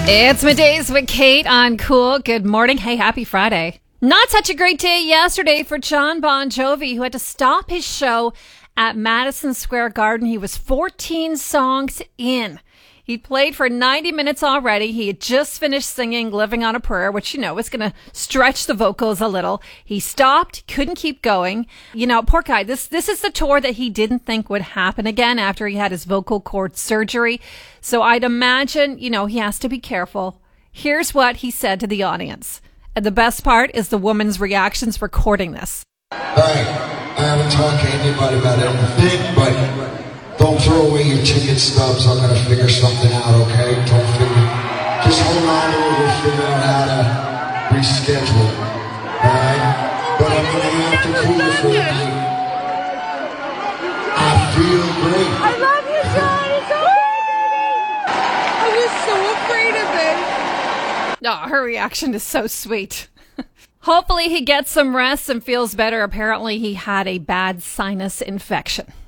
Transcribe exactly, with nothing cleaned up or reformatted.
It's Middays with Kate on Cool. Good morning. Hey, happy Friday. Not such a great day yesterday for Jon Bon Jovi, who had to stop his show at Madison Square Garden. He was fourteen songs in. He played for ninety minutes already. He had just finished singing Living on a Prayer, which, you know, is going to stretch the vocals a little. He stopped, couldn't keep going. You know, poor guy, this, this is the tour that he didn't think would happen again after he had his vocal cord surgery. So I'd imagine, you know, he has to be careful. Here's what he said to the audience. And the best part is the woman's reactions recording this. All right, I haven't talked to anybody about anything, but don't throw away your ticket stubs. I'm gonna figure something out, okay? Don't figure. Just hold on to it. We'll figure out how to reschedule. All right? But I'm gonna have to cool it for you. I feel great. I love you, Jon. It's okay, baby. I was so afraid of it. Oh, her reaction is so sweet. Hopefully he gets some rest and feels better. Apparently he had a bad sinus infection.